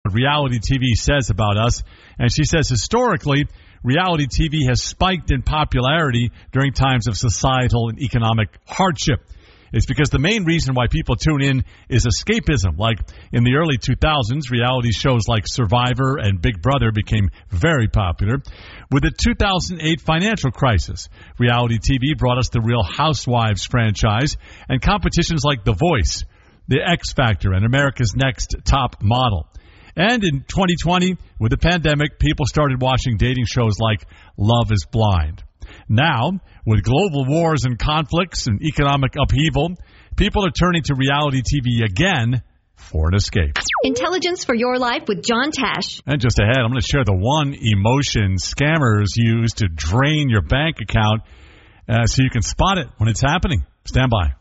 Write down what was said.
what reality TV says about us. And she says historically, reality TV has spiked in popularity during times of societal and economic hardship. It's because the main reason why people tune in is escapism. Like in the early 2000s, reality shows like Survivor and Big Brother became very popular. With the 2008 financial crisis, reality TV brought us the Real Housewives franchise and competitions like The Voice, The X Factor, and America's Next Top Model. And in 2020, with the pandemic, people started watching dating shows like Love is Blind. Now, with global wars and conflicts and economic upheaval, people are turning to reality TV again for an escape. Intelligence for your life with John Tash. And just ahead, I'm going to share the one emotion scammers use to drain your bank account so you can spot it when it's happening. Stand by.